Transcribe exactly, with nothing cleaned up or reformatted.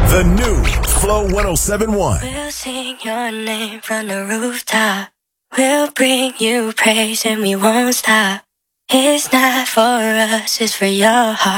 The new Flow one oh seven point one. We'll sing your name from the rooftop. We'll bring you praise and we won't stop. It's not for us, it's for your heart.